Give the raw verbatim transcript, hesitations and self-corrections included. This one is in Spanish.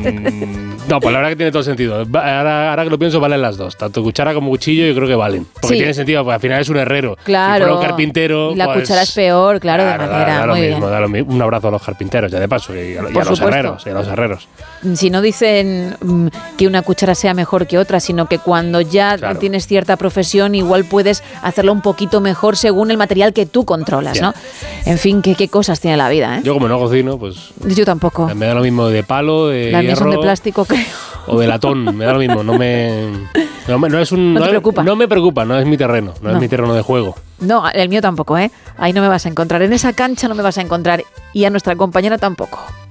no, pues la verdad que tiene todo sentido. Ahora, ahora que lo pienso, valen las dos. Tanto cuchara como cuchillo yo creo que valen. Porque sí. tiene sentido, porque al final es un herrero. Claro. Si fuera un carpintero... Y la pues, cuchara es peor, claro, claro de manera. Da, da lo Muy mismo, bien. da lo mismo. Un abrazo a los carpinteros, ya de paso, y a, y a los herreros. Y a los herreros. Si no dicen mm, que una cuchara sea mejor que otra, sino que cuando ya claro. tienes cierta profesión, igual puedes hacerlo un poquito mejor según el material que tú controlas, yeah. ¿no? En fin, qué, qué cosas tiene la vida, ¿eh? Yo como no cocino, pues... Yo tampoco. Me da lo mismo de palo, de Las hierro... son de plástico, creo. O de latón, me da lo mismo. No me... No, me, no es un... No te no, preocupa. No me preocupa, no es mi terreno. No, no es mi terreno de juego. No, el mío tampoco, ¿eh? Ahí no me vas a encontrar. En esa cancha no me vas a encontrar. Y a nuestra compañera tampoco.